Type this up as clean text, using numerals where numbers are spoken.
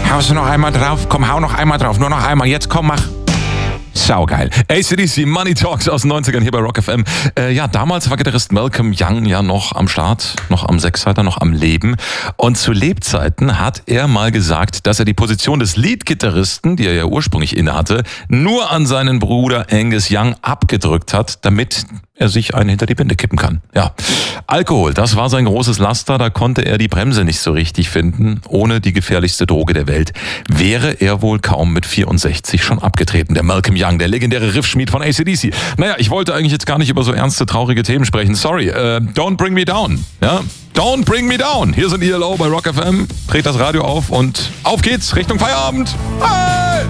Haust du noch einmal drauf? Komm, hau noch einmal drauf. Nur noch einmal. Jetzt komm, mach. Saugeil. AC/DC, Money Talks aus den 90ern hier bei Rock FM. Damals war Gitarrist Malcolm Young ja noch am Start, noch am Sechsseiter, noch am Leben. Und zu Lebzeiten hat er mal gesagt, dass er die Position des Lead-Gitarristen, die er ja ursprünglich innehatte, nur an seinen Bruder Angus Young abgedrückt hat, damit er sich einen hinter die Binde kippen kann. Ja, Alkohol, das war sein großes Laster, da konnte er die Bremse nicht so richtig finden. Ohne die gefährlichste Droge der Welt wäre er wohl kaum mit 64 schon abgetreten. Der Malcolm Young, der legendäre Riffschmied von AC/DC. Naja, ich wollte eigentlich jetzt gar nicht über so ernste, traurige Themen sprechen. Sorry, don't bring me down. Ja, don't bring me down. Hier sind ELO bei Rock FM. Dreht das Radio auf und auf geht's Richtung Feierabend. Hey!